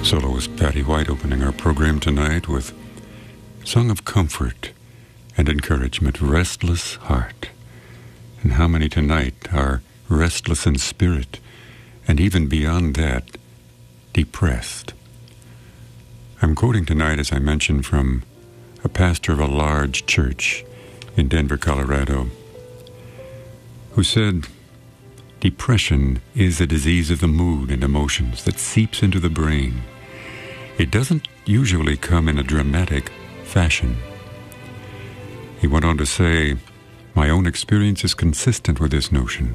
Soloist Patty White opening our program tonight with a song of comfort and encouragement, Restless Heart. And how many tonight are restless in spirit, and even beyond that, depressed? I'm quoting tonight, as I mentioned, from a pastor of a large church in Denver, Colorado, who said, "Depression is a disease of the mood and emotions that seeps into the brain. It doesn't usually come in a dramatic fashion." He went on to say, "My own experience is consistent with this notion.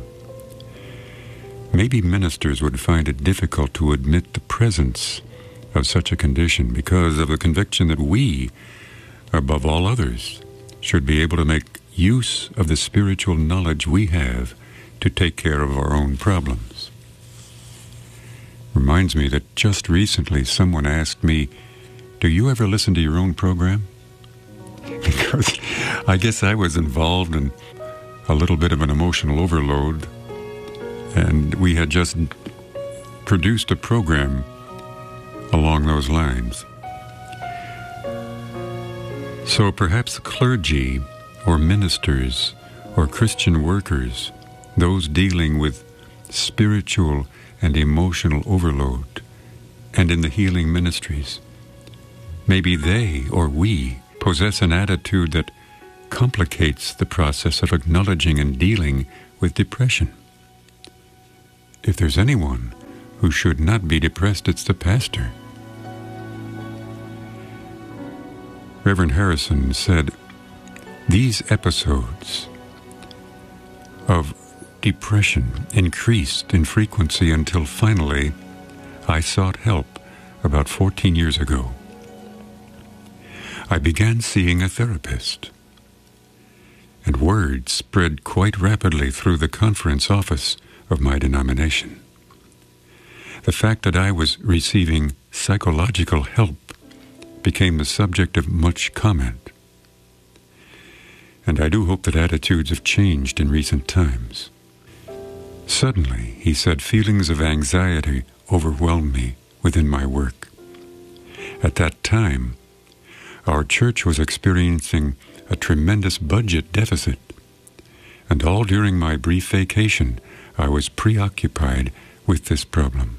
Maybe ministers would find it difficult to admit the presence of such a condition because of the conviction that we, above all others, should be able to make use of the spiritual knowledge we have to take care of our own problems." Reminds me that just recently someone asked me, "Do you ever listen to your own program?" Because I guess I was involved in a little bit of an emotional overload, and we had just produced a program along those lines. So perhaps clergy or ministers or Christian workers, those dealing with spiritual and emotional overload, and in the healing ministries, maybe they or we possess an attitude that complicates the process of acknowledging and dealing with depression. If there's anyone who should not be depressed, it's the pastor. Reverend Harrison said, "These episodes of depression increased in frequency until finally I sought help about 14 years ago. I began seeing a therapist, and word spread quite rapidly through the conference office of my denomination. The fact that I was receiving psychological help became the subject of much comment. And I do hope that attitudes have changed in recent times. Suddenly," he said, "feelings of anxiety overwhelmed me within my work. At that time, our church was experiencing a tremendous budget deficit, and all during my brief vacation, I was preoccupied with this problem."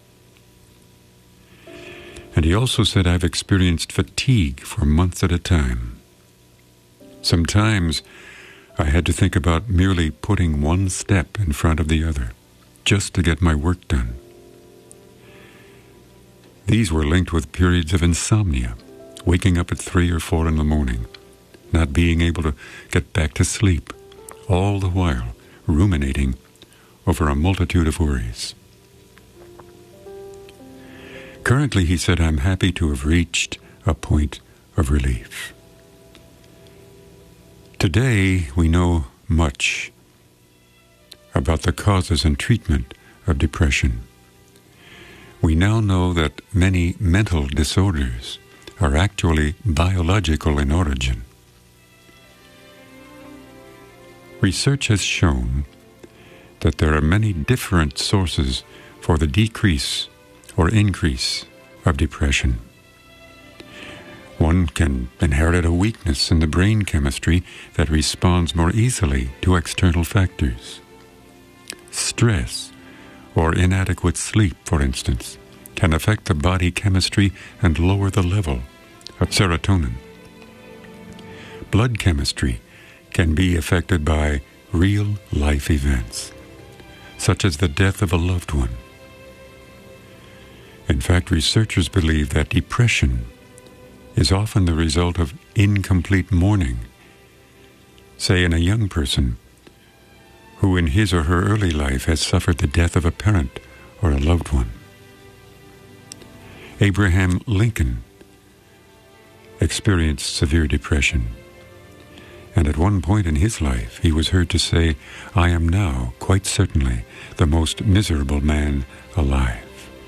And he also said, "I've experienced fatigue for months at a time. Sometimes I had to think about merely putting one step in front of the other, just to get my work done. These were linked with periods of insomnia, waking up at 3 or 4 in the morning, not being able to get back to sleep, all the while ruminating over a multitude of worries. Currently," he said, "I'm happy to have reached a point of relief." Today, we know much about the causes and treatment of depression. We now know that many mental disorders are actually biological in origin. Research has shown that there are many different sources for the decrease or increase of depression. One can inherit a weakness in the brain chemistry that responds more easily to external factors. Stress or inadequate sleep, for instance, can affect the body chemistry and lower the level of serotonin. Blood chemistry can be affected by real-life events, such as the death of a loved one. In fact, researchers believe that depression is often the result of incomplete mourning, say in a young person who in his or her early life has suffered the death of a parent or a loved one. Abraham Lincoln experienced severe depression, and at one point in his life he was heard to say, "I am now quite certainly the most miserable man alive."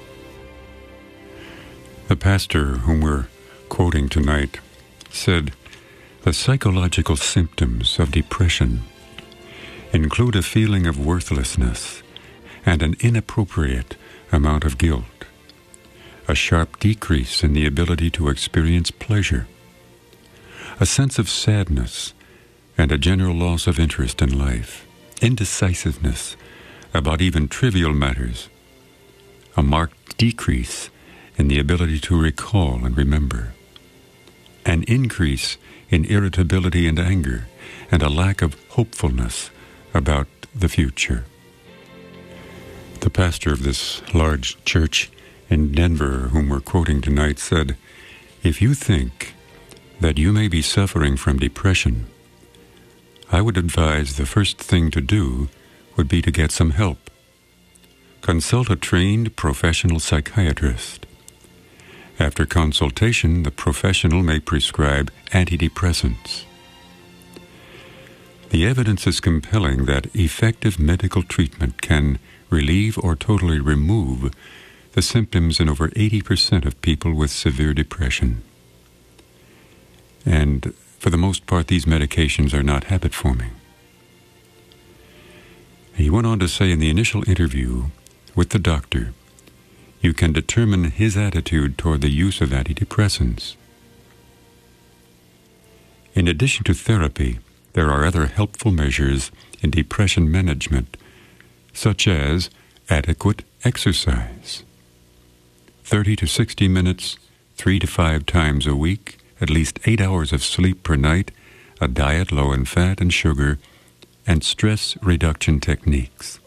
The pastor whom we're quoting tonight said, "The psychological symptoms of depression include a feeling of worthlessness and an inappropriate amount of guilt. a sharp decrease in the ability to experience pleasure, a sense of sadness, and a general loss of interest in life, indecisiveness about even trivial matters, a marked decrease in the ability to recall and remember, an increase in irritability and anger, and a lack of hopefulness about the future. The pastor of this large church in Denver, whom we're quoting tonight, said, "If you think that you may be suffering from depression, I would advise the first thing to do would be to get some help. Consult a trained professional psychiatrist. After consultation, the professional may prescribe antidepressants." The evidence is compelling that effective medical treatment can relieve or totally remove the symptoms in over 80% of people with severe depression. And for the most part, these medications are not habit-forming. He went on to say in the initial interview with the doctor, you can determine his attitude toward the use of antidepressants. In addition to therapy, there are other helpful measures in depression management, such as adequate exercise. 30 to 60 minutes, 3 to 5 times a week, at least 8 hours of sleep per night, a diet low in fat and sugar, and stress reduction techniques.